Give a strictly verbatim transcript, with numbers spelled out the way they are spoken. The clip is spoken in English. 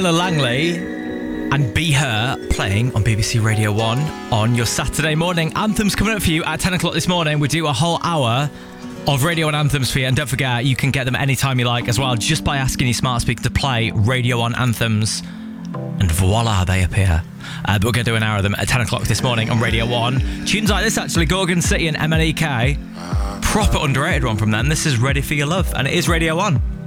Ella Langley and Be Her playing on B B C Radio one on your Saturday morning. Anthems coming up for you at ten o'clock this morning. We do a whole hour of Radio one anthems for you, and don't forget you can get them anytime you like as well, just by asking your smart speaker to play Radio one anthems, and voila, they appear. Uh, but we're going to do an hour of them at ten o'clock this morning on Radio one. Tunes like this, actually, Gorgon City and M N E K. Proper underrated one from them. This is Ready for Your Love, and it is Radio one.